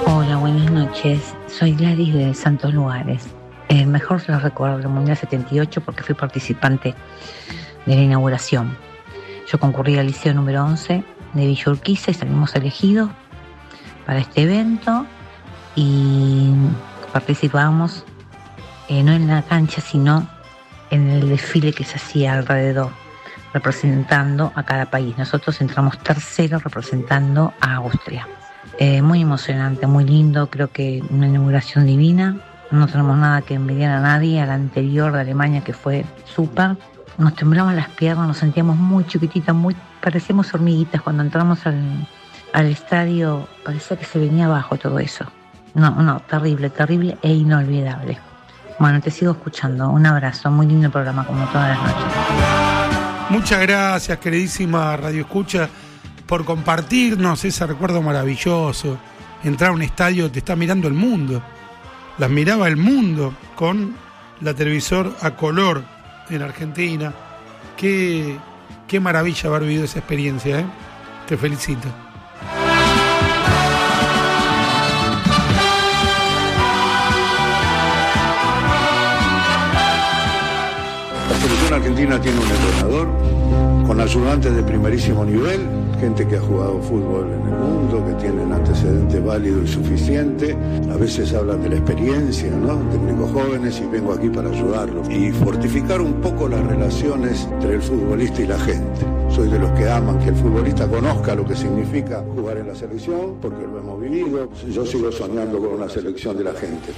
Hola, buenas noches. Soy Gladys de Santos Lugares. Mejor se los recuerdo del Mundial 78 porque fui participante de la inauguración. Yo concurrí al liceo número 11 de Villa Urquiza y salimos elegidos para este evento y participábamos no en la cancha sino en el desfile que se hacía alrededor, representando a cada país. Nosotros entramos terceros representando a Austria. Muy emocionante, muy lindo, creo que una inauguración divina. No tenemos nada que envidiar a nadie, a la anterior de Alemania que fue súper. Nos temblaban las piernas, nos sentíamos muy chiquititas, parecíamos hormiguitas cuando entramos al estadio, parecía que se venía abajo todo eso. No, terrible e inolvidable. Bueno, te sigo escuchando, un abrazo, muy lindo el programa como todas las noches. Muchas gracias, queridísima Radio Escucha, por compartirnos ese recuerdo maravilloso. Entrar a un estadio, te está mirando el mundo. Las miraba el mundo con la televisor a color en Argentina. Qué maravilla haber vivido esa experiencia, ¿eh? Te felicito. La selección argentina tiene un entrenador con ayudantes de primerísimo nivel, gente que ha jugado fútbol en el mundo, que tienen antecedentes válidos y suficientes. A veces hablan de la experiencia, ¿no? Técnicos jóvenes, y vengo aquí para ayudarlos y fortificar un poco las relaciones entre el futbolista y la gente. Soy de los que aman que el futbolista conozca lo que significa jugar en la selección, porque lo hemos vivido. Yo sigo soñando con una selección de la gente.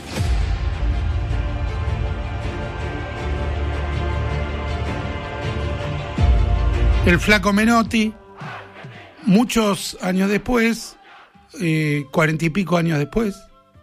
El Flaco Menotti, muchos años después, 40 y pico años después,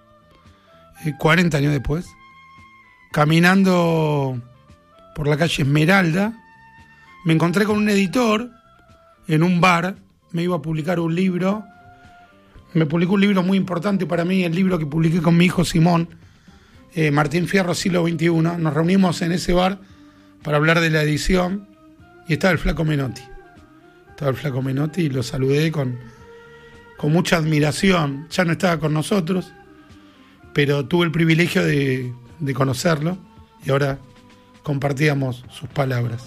40 años después, caminando por la calle Esmeralda, me encontré con un editor en un bar, me iba a publicar un libro, me publicó un libro muy importante para mí, el libro que publiqué con mi hijo Simón, Martín Fierro, siglo XXI. Nos reunimos en ese bar para hablar de la edición. Y estaba el Flaco Menotti. Y lo saludé con mucha admiración. Ya no estaba con nosotros, pero tuve el privilegio de conocerlo y ahora compartíamos sus palabras.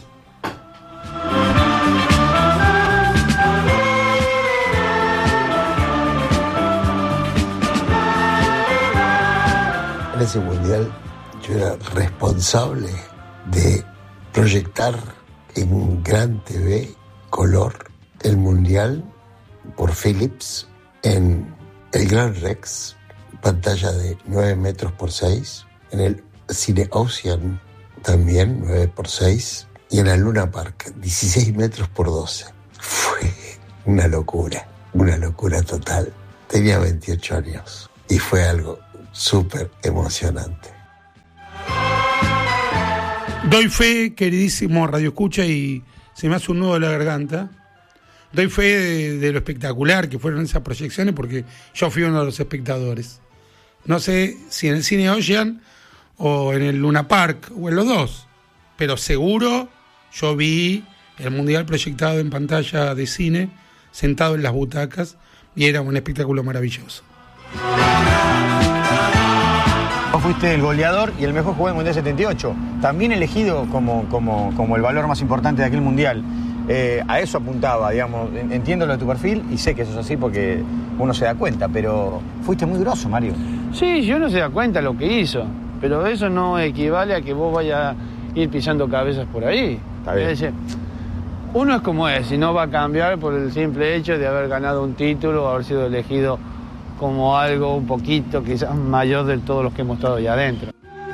En ese mundial yo era responsable de proyectar en Gran TV color el mundial por Philips en el Gran Rex, pantalla de 9 metros por 6, en el Cine Ocean también 9 por 6 y en la Luna Park 16 metros por 12. Fue una locura total. Tenía 28 años y fue algo súper emocionante. Doy fe, queridísimo Radio Escucha, y se me hace un nudo en la garganta. Doy fe de lo espectacular que fueron esas proyecciones porque yo fui uno de los espectadores. No sé si en el Cine Ocean o en el Luna Park o en los dos, pero seguro yo vi el Mundial proyectado en pantalla de cine, sentado en las butacas, y era un espectáculo maravilloso. Vos fuiste el goleador y el mejor jugador del Mundial 78, también elegido como el valor más importante de aquel Mundial. A eso apuntaba, digamos, entiendo lo de tu perfil y sé que eso es así porque uno se da cuenta, pero fuiste muy grosso, Mario. Sí, yo no se da cuenta lo que hizo, pero eso no equivale a que vos vayas a ir pisando cabezas por ahí. Está bien. Es decir, uno es como es y no va a cambiar por el simple hecho de haber ganado un título o haber sido elegido como algo un poquito quizás mayor de todos los que hemos estado ahí adentro.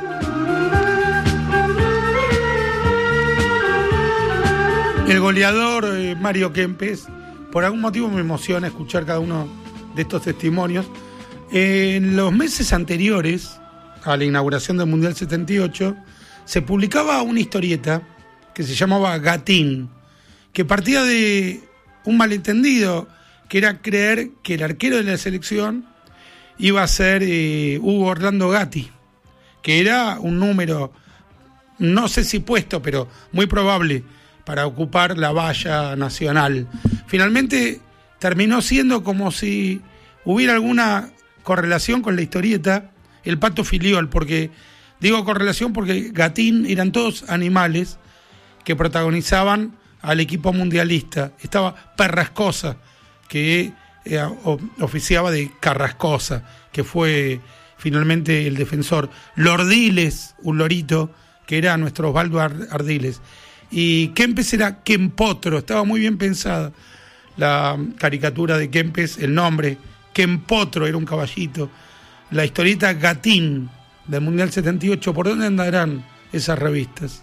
El goleador Mario Kempes, por algún motivo me emociona escuchar cada uno de estos testimonios. En los meses anteriores a la inauguración del Mundial 78 se publicaba una historieta que se llamaba Gatín, que partía de un malentendido, que era creer que el arquero de la selección iba a ser Hugo Orlando Gatti, que era un número, no sé si puesto, pero muy probable para ocupar la valla nacional. Finalmente terminó siendo como si hubiera alguna correlación con la historieta El Pato Filiol, porque digo correlación porque Gatín eran todos animales que protagonizaban al equipo mundialista. Estaba Perrascosa, que oficiaba de Carrascosa, que fue finalmente el defensor. Lordiles, un lorito, que era nuestro Osvaldo Ardiles. Y Kempes era Kempotro, estaba muy bien pensada la caricatura de Kempes, el nombre. Kempotro era un caballito. La historieta Gatín del Mundial 78, ¿por dónde andarán esas revistas?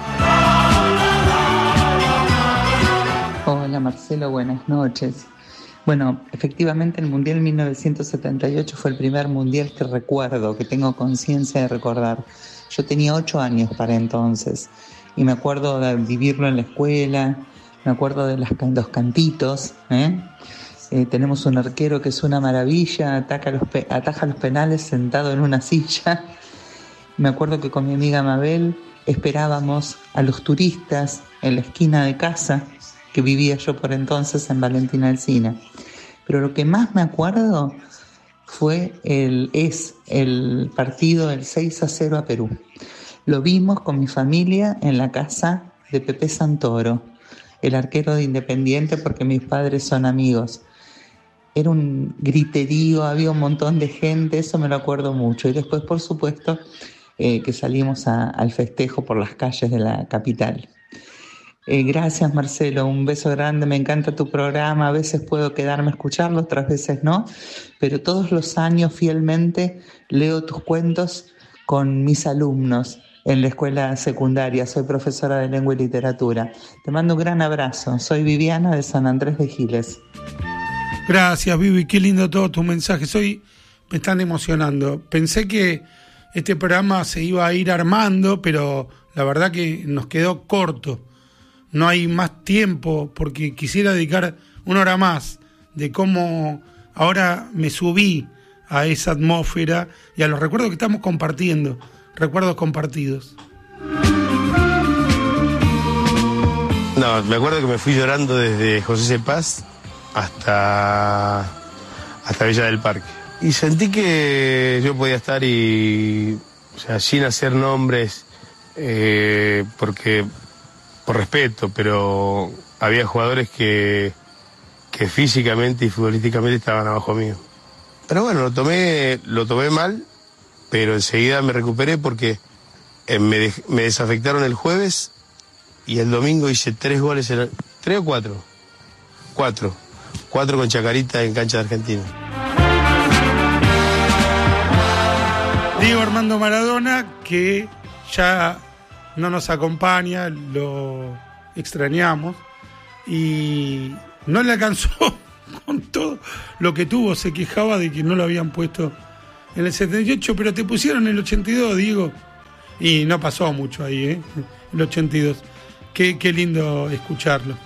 Hola Marcelo, buenas noches. Bueno, efectivamente el Mundial 1978 fue el primer Mundial que recuerdo, que tengo conciencia de recordar. Yo tenía 8 años para entonces y me acuerdo de vivirlo en la escuela, me acuerdo de los cantitos. Tenemos un arquero que es una maravilla, ataja los penales sentado en una silla. Me acuerdo que con mi amiga Mabel esperábamos a los turistas en la esquina de casa, que vivía yo por entonces en Valentina Alsina. Pero lo que más me acuerdo es el partido del 6-0 a Perú. Lo vimos con mi familia en la casa de Pepe Santoro, el arquero de Independiente, porque mis padres son amigos. Era un griterío, había un montón de gente, eso me lo acuerdo mucho. Y después, por supuesto, que salimos al festejo por las calles de la capital. Gracias Marcelo, un beso grande, me encanta tu programa, a veces puedo quedarme a escucharlo, otras veces no, pero todos los años fielmente leo tus cuentos con mis alumnos en la escuela secundaria, soy profesora de lengua y literatura. Te mando un gran abrazo, soy Viviana de San Andrés de Giles. Gracias Vivi, qué lindo todos tus mensajes, hoy me están emocionando. Pensé que este programa se iba a ir armando, pero la verdad que nos quedó corto. No hay más tiempo porque quisiera dedicar 1 hora más de cómo ahora me subí a esa atmósfera y a los recuerdos que estamos compartiendo, recuerdos compartidos. No, me acuerdo que me fui llorando desde José C. Paz hasta Villa del Parque. Y sentí que yo podía estar sin hacer nombres, porque por respeto, pero había jugadores que físicamente y futbolísticamente estaban abajo mío. Pero bueno, lo tomé mal, pero enseguida me recuperé porque me desafectaron el jueves y el domingo hice 3 goles, 3 o 4. 4 con Chacarita en cancha de Argentina. Diego Armando Maradona, que ya no nos acompaña, lo extrañamos y no le alcanzó con todo lo que tuvo, se quejaba de que no lo habían puesto en el 78, pero te pusieron en el 82, Diego, y no pasó mucho ahí, el 82. Qué lindo escucharlo.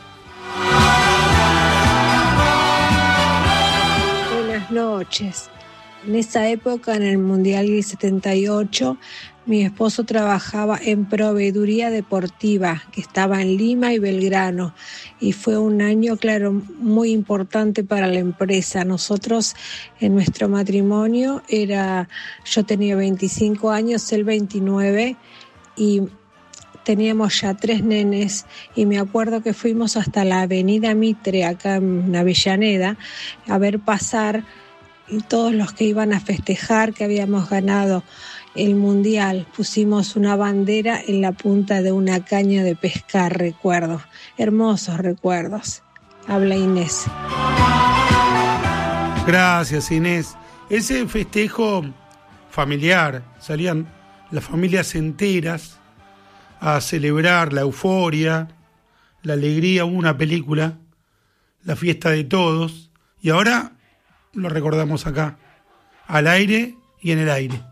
Buenas noches. En esa época, en el Mundial del 78, mi esposo trabajaba en proveeduría deportiva, que estaba en Lima y Belgrano, y fue un año, claro, muy importante para la empresa. Nosotros, en nuestro matrimonio, yo tenía 25 años, él 29, y teníamos ya 3 nenes, y me acuerdo que fuimos hasta la avenida Mitre, acá en Avellaneda, a ver pasar todos los que iban a festejar que habíamos ganado el Mundial. Pusimos una bandera en la punta de una caña de pescar, recuerdo. Hermosos recuerdos. Habla Inés. Gracias, Inés. Ese festejo familiar, salían las familias enteras a celebrar la euforia, la alegría. Hubo una película, La fiesta de todos, y ahora lo recordamos acá, al aire y en el aire.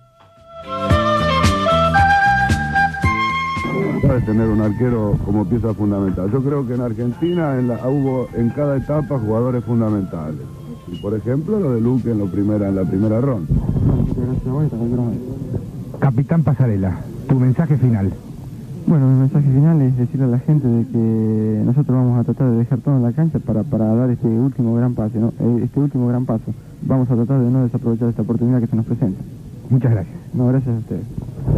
De tener un arquero como pieza fundamental. Yo creo que en Argentina hubo en cada etapa jugadores fundamentales. Y por ejemplo lo de Luque en la primera ronda. Capitán Pasarela, tu mensaje final. Bueno, mi mensaje final es decirle a la gente de que nosotros vamos a tratar de dejar todo en la cancha para dar este último gran paso, ¿no? Vamos a tratar de no desaprovechar esta oportunidad que se nos presenta. Muchas gracias. No, gracias a ustedes.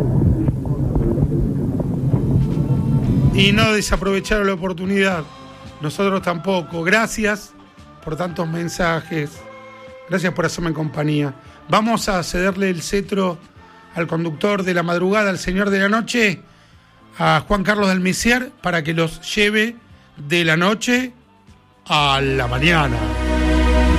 Y no desaprovecharon la oportunidad. Nosotros tampoco. Gracias por tantos mensajes. Gracias por hacerme compañía. Vamos a cederle el cetro al conductor de la madrugada, al señor de la noche, a Juan Carlos del Misier, para que los lleve de la noche a la mañana.